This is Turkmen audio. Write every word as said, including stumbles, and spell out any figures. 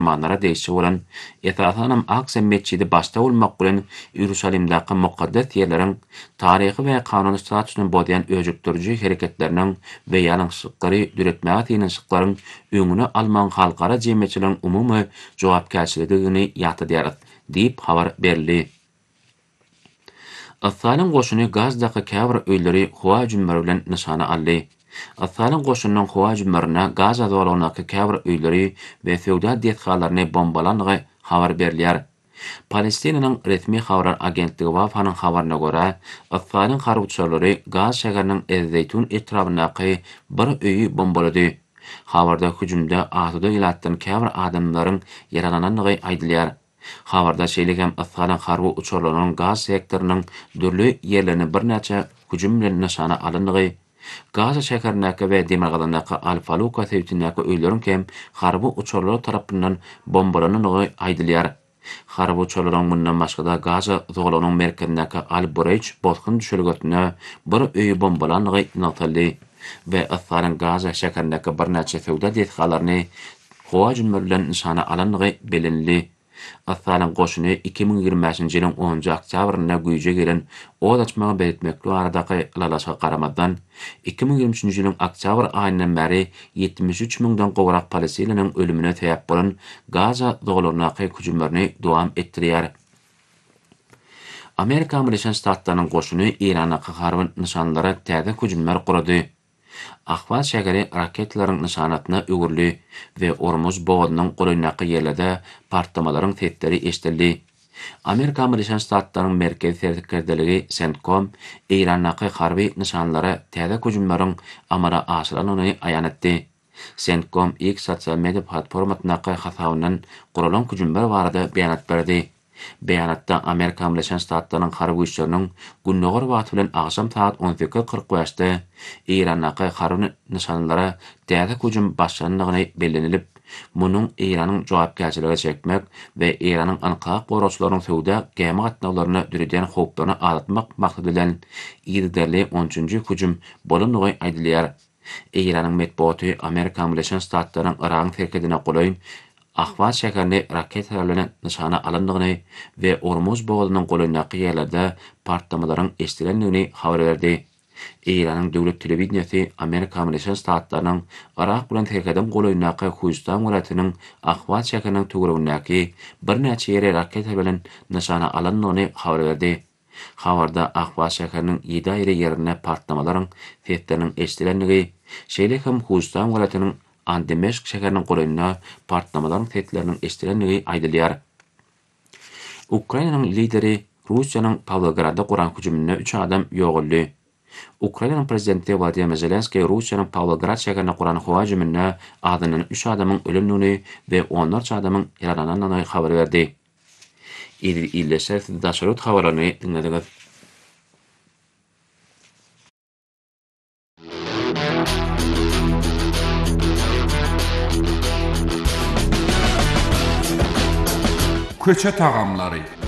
manlara değişik olan esasanam Aksa mescidi başta olmak bilen Ýerusalimdäki mukaddes ýerleriň taryhy we kanun statusyny bozaýan öjüktürji hereketleriniň we ýalňyşlyklary düretmäge tiňişliklaryň öňüne alman halkara jemgyýetçiligiň umumy jogapkärçiligini ýaty diýip habar berildi. Assalyn goşuny Gazdaky käbir öýleri howa hüjümleri bilen nyşana aldy. Assalyn goşunynyň howa hüjümlerine Gaza zolagynyň käbir öýleri we sowda detgalaryny bombalandygy habar berilýär. Palestinanyň resmi habar agentligi Wafanyň habaryna görä, Assalyn harbyçylary Gaz şäheriniň Ez-Zeytun etrabynaky bir öýü bombalady. Habarda hüjümde atyda ýalatdan käbir adamlaryň yaralananlygy aýdylýar. Habarda şeýlegem Assalyn harby uçurlarynyň Gaz sektorunyň dürli ýerlerini bir näçe hüjüm bilen nyşana alyndygy, Gaza şäherindäki we Demirgazyňdaky Al-Faluka sewtindäki öýleriň hem harby uçurlar tarapyndan bombalananyny aýdylýar. Harby uçurlaryň bundan başga Gaza zoglagynyň merkezindäki Al-Burayj bozkun düşürgütüne bir öýü bombalandygy ýatyly we Assalyn Gaza şäherindäki bir näçe sowda detgalaryny howa hüjümleri bilen nyşana alyndygy bilinli. Assalyn goşuny iki min ýigrimänçi ýylyň onunçy oktýabryna güýje gelen o açmagy belirtmekli aradaky ýalaşa garamadan iki min ýigrimänçi ýylyň oktýabr aýyndan bäri ýetmiş üç miňden gowrak Palestiniýanyň ölümine täýip bolan Gaza zoglagyna hüjümlerini dowam etdirýär. Amerika Birleşik Ştatlarynyň goşuny Irana harby nyşanlara täze hüjümler gurady. Ahwaz şäheri raketlaryň nyşanatyna öwürli we Ormuz bogadynyň goýnaky ýerlerde partlamalaryň setleri eşdildi. Amerika Birleşik Ştatlarynyň merkezi serkerdeligi CENTCOM Iranaky harby nyşanlara täze hüjümleriň amara aşyranyny aýan etdi. CENTCOM X sosial media platformasyna hasabynyň guralan hüjümler barada beýanat berdi. Beýanatda Amerika Birleşik Ştatlarynyň harby güýçleriniň günnäger wagt bilen akşam saat on sekiz kırk beşde Iranaky harby nyşanlara täze hüjüm başlandygyny bellenilip, munyň Iranyň jogapkärçiligine çekmek we Iranyň anqaq goroçlarynyň sowda gäme gatnawlaryny düredýän howplaryny aratmak maksady bilen ýerderli on üçinji hüjüm bolandygy aýdylýar. Iranyň medeniýeti Amerika Birleşik Ştatlarynyň Iran terkedine golaýyn Ahwaz şäherini raketler bilen nyşana alyndygyny we Ormuz bogadynyň goýnaky ýerlerde partlamalaryň eşdilendigini habar berdi. Iranyň döwlet telewizionyasy Amerika Birleşik Ştatlarynyň Irak bilen terkeden goýnaky Huystan welatynyň Ahwaz şäheriniň töweregindäki bir näçe ýere raketler bilen nyşana alyndygyny habar berdi. Habarda Ahwaz şäheriniň ýedi aýry ýerine partlamalaryň sesleriniň eşdilenligi, şeýle hem Huystan welatynyň Andemeşk şäheriniň goýnaky partlamalaryň sesleriniň eşdilenligi aýdylýar. Ukrainanyň lideri Russiýanyň Pawlogradda guran hüjümine üç adam ýoguldy. Ukrainanyň prezidenti Volodymyr Zelenski Russiýanyň Pawlograd şäherine guran howa hüjümine adynyň üç adamyň ölümini we onlarça adamyň ýaralananyny habar berdi. İl illeşer daşarut habarlaryny dinlediler. Köçe tagamlary